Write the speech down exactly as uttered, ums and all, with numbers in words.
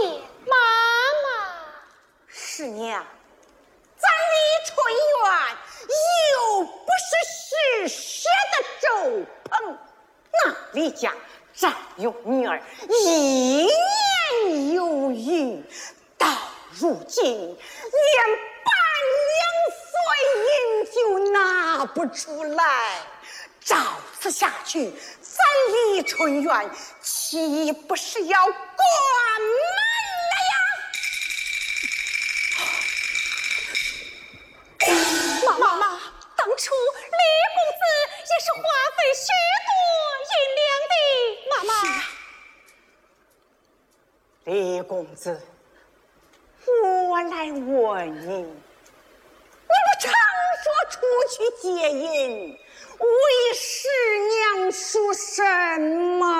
谢妈妈。 是娘，咱李春元又不是世世的周鹏，那李家占有女儿一年有余，到如今连半两碎银就拿不出来，照此下去，咱李春元岂不是要关门了呀？ 妈妈，当初李公子也是花费许多银两的。妈妈， 李公子，我来问你，你不常说出去接引，为师娘说什么？